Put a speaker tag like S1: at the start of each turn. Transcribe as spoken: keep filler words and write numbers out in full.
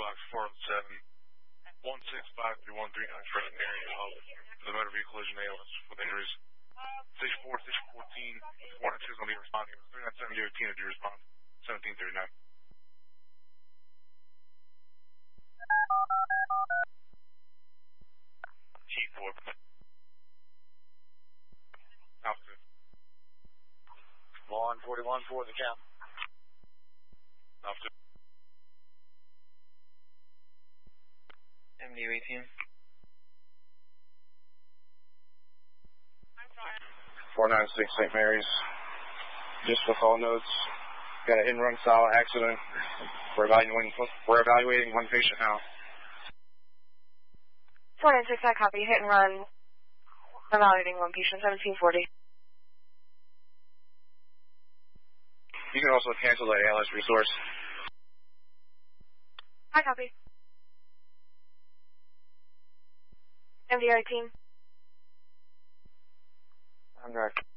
S1: box four oh seven, one six five three one three nine, present area of the motor vehicle collision A L S with injuries. six four, six fourteen, four nine six will be responding. three nine seven zero Tina to respond. seventeen thirty-nine. T four. Alpha.
S2: one forty-one for the count.
S1: Alpha.
S3: M D eighteen.
S4: four nine six Saint Mary's. Just with all notes. Got an in-run style accident. We're evaluating, we're evaluating one patient now.
S5: four nine six, I copy. Hit and run. Evaluating one patient, seventeen forty.
S4: You can also cancel the A L S resource.
S5: I copy. M D eighteen.
S3: I'm direct.